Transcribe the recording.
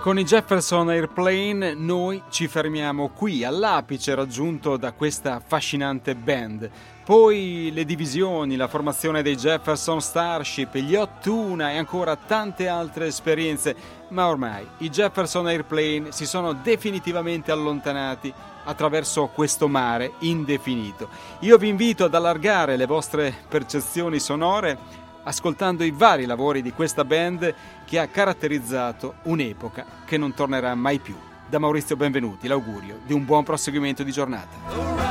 Con i Jefferson Airplane noi ci fermiamo qui, all'apice raggiunto da questa affascinante band. Poi le divisioni, la formazione dei Jefferson Starship, gli Hot Tuna e ancora tante altre esperienze, ma ormai i Jefferson Airplane si sono definitivamente allontanati attraverso questo mare indefinito. Io vi invito ad allargare le vostre percezioni sonore ascoltando i vari lavori di questa band che ha caratterizzato un'epoca che non tornerà mai più. Da Maurizio Benvenuti l'augurio di un buon proseguimento di giornata.